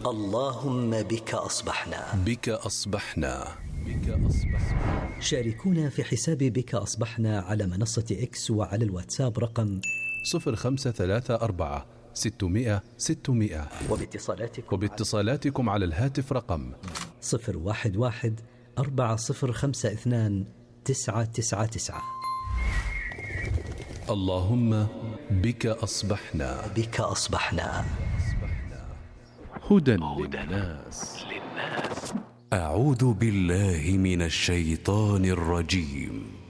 اللهم بك أصبحنا. بك أصبحنا. شاركونا في حساب بك أصبحنا على منصة إكس وعلى الواتساب رقم 0534 600 600. وباتصالاتكم على الهاتف رقم 011 4052 999. اللهم بك أصبحنا. بك أصبحنا. هدى للناس. أعوذ بالله من الشيطان الرجيم.